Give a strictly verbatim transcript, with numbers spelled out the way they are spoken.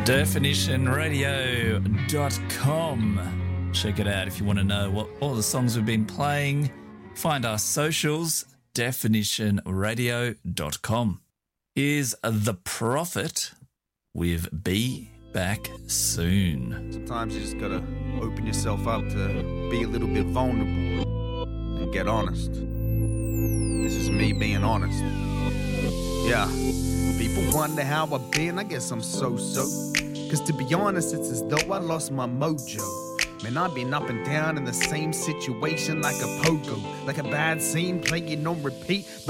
definition radio dot com. Check it out if you want to know what all the songs we've been playing. Find our socials, definition radio dot com. Here's The Prophet with Be Back Soon. Sometimes you just gotta open yourself up to be a little bit vulnerable and get honest. This is me being honest. Yeah, people wonder how I've been, I guess I'm so-so. Cause to be honest, it's as though I lost my mojo. Man, I've been up and down in the same situation like a pogo. Like a bad scene playing on repeat,